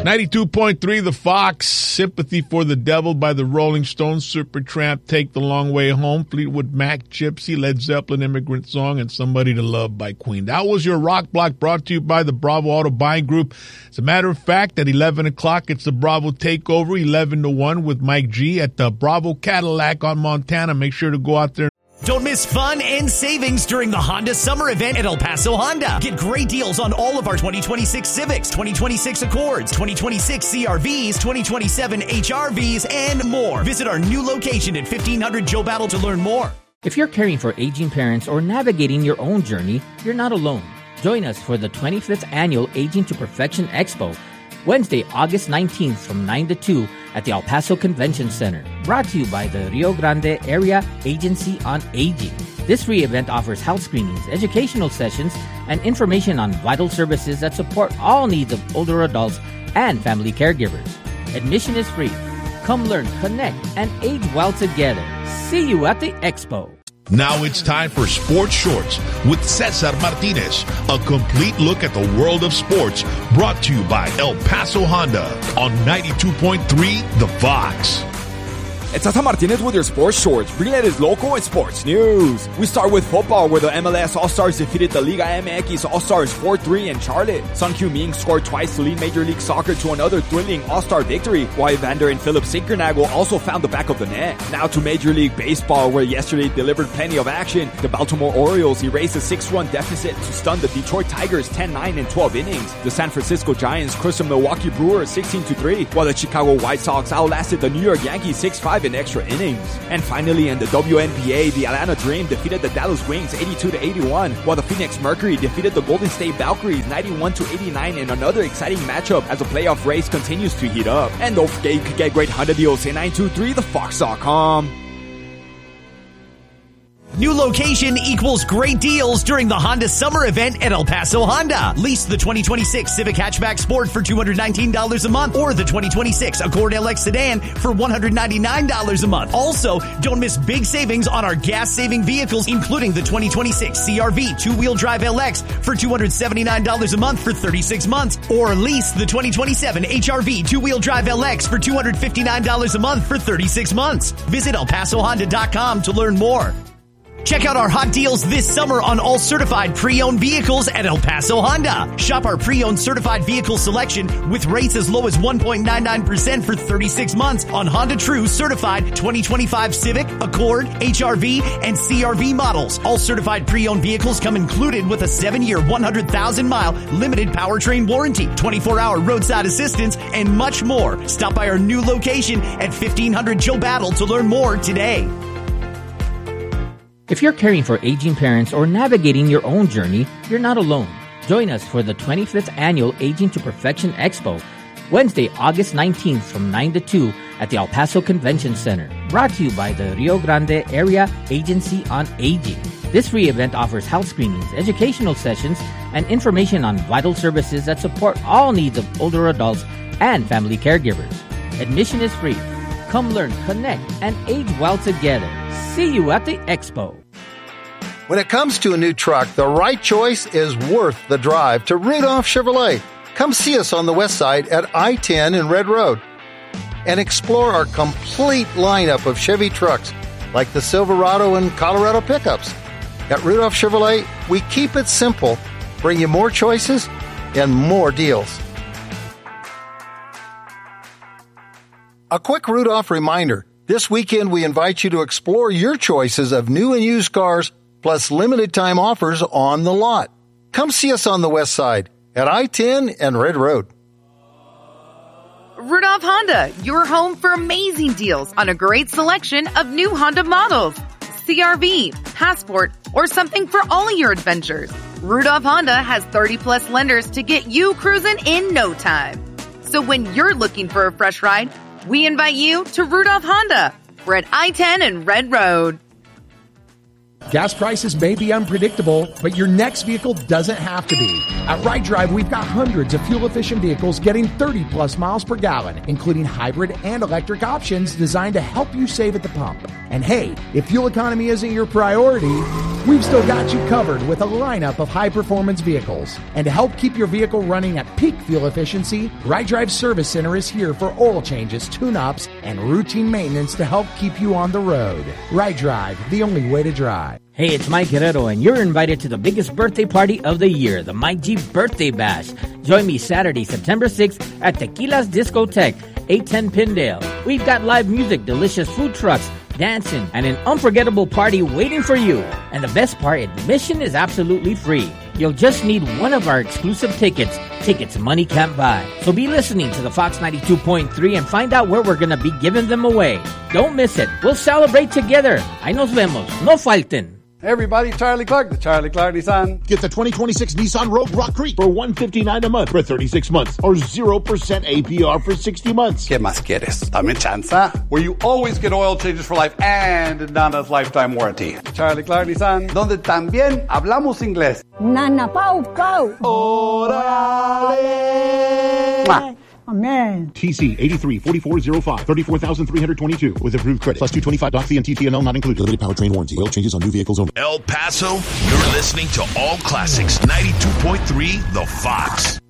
92.3 The Fox, Sympathy for the Devil by the Rolling Stones, Supertramp, Take the Long Way Home, Fleetwood Mac, Gypsy, Led Zeppelin, Immigrant Song, and Somebody to Love by Queen. That was your Rock Block, brought to you by the Bravo Auto Buying Group. As a matter of fact, at 11 o'clock, it's the Bravo Takeover, 11 to 1 with Mike G at the Bravo Cadillac on Montana. Make sure to go out there. Don't miss fun and savings during the Honda Summer Event at El Paso Honda. Get great deals on all of our 2026 Civics, 2026 Accords, 2026 CRVs, 2027 HRVs, and more. Visit our new location at 1500 Joe Battle to learn more. If you're caring for aging parents or navigating your own journey, you're not alone. Join us for the 25th Annual Aging to Perfection Expo, Wednesday, August 19th from 9 to 2 at the El Paso Convention Center. Brought to you by the Rio Grande Area Agency on Aging. This free event offers health screenings, educational sessions, and information on vital services that support all needs of older adults and family caregivers. Admission is free. Come learn, connect, and age well together. See you at the expo. Now it's time for Sports Shorts with Cesar Martinez, a complete look at the world of sports, brought to you by El Paso Honda on 92.3 The Fox. It's Cesar Martinez with your Sports Shorts, bringing the latest local and sports news. We start with football, where the MLS All-Stars defeated the Liga MX All-Stars 4-3 in Charlotte. Son Heung-min scored twice to lead Major League Soccer to another thrilling All-Star victory, while Evander and Philip Sinkernagel also found the back of the net. Now to Major League Baseball, where yesterday delivered plenty of action. The Baltimore Orioles erased a 6-run deficit to stun the Detroit Tigers 10-9 in 12 innings. The San Francisco Giants crushed the Milwaukee Brewers 16-3, while the Chicago White Sox outlasted the New York Yankees 6-5 in extra innings. And finally, in the WNBA, the Atlanta Dream defeated the Dallas Wings 82-81, while the Phoenix Mercury defeated the Golden State Valkyries 91-89 in another exciting matchup as the playoff race continues to heat up. And don't forget, you can get great Honda deals at 923thefox.com. New location equals great deals during the Honda Summer Event at El Paso Honda. Lease the 2026 Civic Hatchback Sport for $219 a month or the 2026 Accord LX Sedan for $199 a month. Also, don't miss big savings on our gas-saving vehicles, including the 2026 CRV two-wheel drive LX for $279 a month for 36 months, or lease the 2027 HRV two-wheel drive LX for $259 a month for 36 months. Visit ElPasoHonda.com to learn more. Check out our hot deals this summer on all certified pre-owned vehicles at El Paso Honda. Shop our pre-owned certified vehicle selection with rates as low as 1.99% for 36 months on Honda True certified 2025 Civic, Accord, HRV, and CRV models. All certified pre-owned vehicles come included with a 7-year, 100,000-mile limited powertrain warranty, 24-hour roadside assistance, and much more. Stop by our new location at 1500 Joe Battle to learn more today. If you're caring for aging parents or navigating your own journey, you're not alone. Join us for the 25th Annual Aging to Perfection Expo, Wednesday, August 19th from 9 to 2 at the El Paso Convention Center. Brought to you by the Rio Grande Area Agency on Aging. This free event offers health screenings, educational sessions, and information on vital services that support all needs of older adults and family caregivers. Admission is free. Come learn, connect, and age well together. See you at the expo. When it comes to a new truck, the right choice is worth the drive to Rudolph Chevrolet. Come see us on the west side at I-10 and Red Road and explore our complete lineup of Chevy trucks like the Silverado and Colorado pickups. At Rudolph Chevrolet, we keep it simple, bring you more choices and more deals. A quick Rudolph reminder. This weekend, we invite you to explore your choices of new and used cars, plus limited-time offers on the lot. Come see us on the west side at I-10 and Red Road. Rudolph Honda, your home for amazing deals on a great selection of new Honda models. CRV, Passport, or something for all your adventures. Rudolph Honda has 30-plus lenders to get you cruising in no time. So when you're looking for a fresh ride, we invite you to Rudolph Honda. We're at I-10 and Red Road. Gas prices may be unpredictable, but your next vehicle doesn't have to be. At Ride Drive, we've got hundreds of fuel-efficient vehicles getting 30-plus miles per gallon, including hybrid and electric options designed to help you save at the pump. And hey, if fuel economy isn't your priority, we've still got you covered with a lineup of high-performance vehicles. And to help keep your vehicle running at peak fuel efficiency, Right Drive Service Center is here for oil changes, tune-ups, and routine maintenance to help keep you on the road. Right Drive, the only way to drive. Hey, it's Mike Guerrero, and you're invited to the biggest birthday party of the year, the Mike G Birthday Bash. Join me Saturday, September 6th at Tequila's Discotheque, 810 Pindale. We've got live music, delicious food trucks, dancing, and an unforgettable party waiting for you. And the best part, admission is absolutely free. You'll just need one of our exclusive tickets. Tickets money can't buy. So be listening to the Fox 92.3 and find out where we're going to be giving them away. Don't miss it. We'll celebrate together. Ahí nos vemos. No falten. Hey everybody, Charlie Clark, the Charlie Clark Nissan. Get the 2026 Nissan Rogue Rock Creek for $159 a month for 36 months or 0% APR for 60 months. ¿Qué más quieres? Dame chanza. Where you always get oil changes for life and Nana's lifetime warranty. Charlie Clark Nissan, donde también hablamos inglés. Nana Pau Pau. Orale. Mwah. Amen. TC 834405, 34,322 with approved credit. Plus 225 doc fee and TTNL not included. Limited powertrain warranty. Oil changes on new vehicles only. El Paso, you're listening to All Classics 92.3 The Fox.